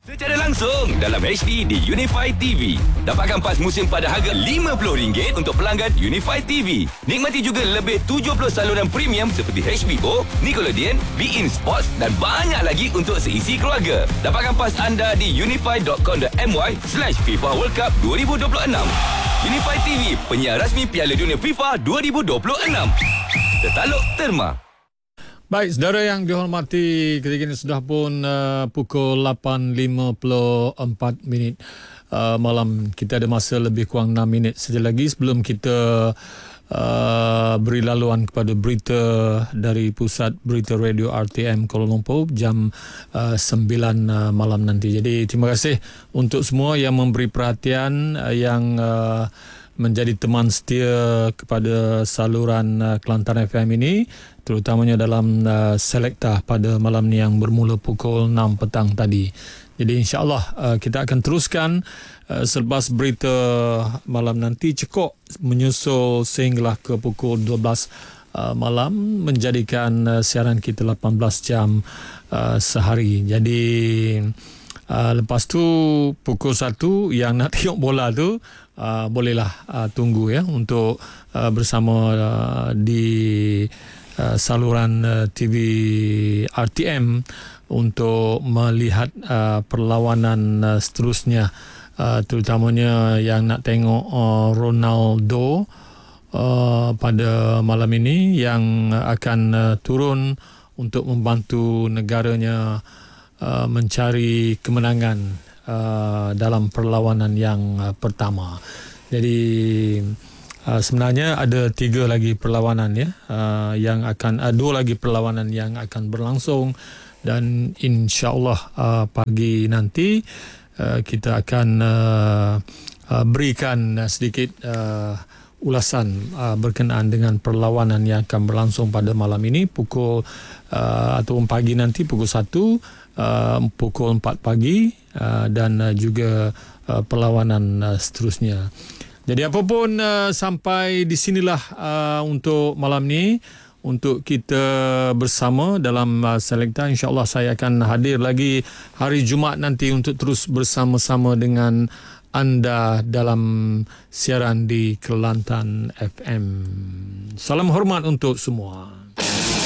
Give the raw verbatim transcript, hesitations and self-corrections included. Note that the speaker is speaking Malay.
Secara langsung dalam H D di Unify T V. Dapatkan pas musim pada harga lima puluh ringgit untuk pelanggan Unify T V. Nikmati juga lebih tujuh puluh saluran premium seperti H B O, Nickelodeon, beIN Sports dan banyak lagi untuk seisi keluarga. Dapatkan pas anda di unify dot com dot my slash FIFA World Cup dua ribu dua puluh enam. Unify T V, penyiar rasmi Piala Dunia FIFA dua ribu dua puluh enam. Tertaluk terma. Baik, saudara yang dihormati, ketika ini sudah pun uh, pukul lapan lima puluh empat minit uh, malam. Kita ada masa lebih kurang enam minit saja lagi sebelum kita uh, beri laluan kepada berita dari Pusat Berita Radio R T M Kuala Lumpur jam uh, sembilan uh, malam nanti. Jadi terima kasih untuk semua yang memberi perhatian, uh, yang uh, menjadi teman setia kepada saluran uh, Kelantan F M ini, terutamanya dalam uh, Selekta pada malam ni yang bermula pukul enam petang tadi. Jadi insya-Allah uh, kita akan teruskan uh, selepas berita malam nanti cekok menyusul sehinggalah ke pukul dua belas uh, malam, menjadikan uh, siaran kita lapan belas jam uh, sehari. Jadi uh, lepas tu pukul satu yang nak tengok bola tu Uh, bolehlah uh, tunggu ya untuk uh, bersama uh, di uh, saluran uh, T V R T M untuk melihat uh, perlawanan uh, seterusnya, uh, terutamanya yang nak tengok uh, Ronaldo uh, pada malam ini yang akan uh, turun untuk membantu negaranya uh, mencari kemenangan Uh, dalam perlawanan yang uh, pertama. Jadi uh, sebenarnya ada tiga lagi perlawanan ya uh, yang akan uh, dua lagi perlawanan yang akan berlangsung, dan insya-Allah uh, pagi nanti uh, kita akan uh, uh, berikan uh, sedikit uh, ulasan uh, berkenaan dengan perlawanan yang akan berlangsung pada malam ini pukul uh, ataupun pagi nanti pukul satu, uh, pukul empat pagi uh, dan uh, juga uh, perlawanan uh, seterusnya. Jadi apapun uh, sampai di sinilah uh, untuk malam ni untuk kita bersama dalam uh, Selekta. InsyaAllah saya akan hadir lagi hari Jumaat nanti untuk terus bersama-sama dengan anda dalam siaran di Kelantan F M. Salam hormat untuk semua.